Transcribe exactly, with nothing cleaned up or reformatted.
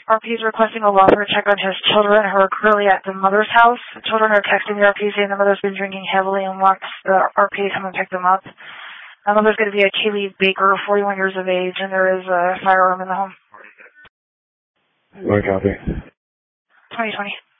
R P is requesting a welfare check on his children who are currently at the mother's house. The children are texting the R P saying the mother's been drinking heavily and wants the R P to come and pick them up. The mother's going to be a Kaylee Baker, forty-one years of age, and there is a firearm in the home. What copy? twenty twenty.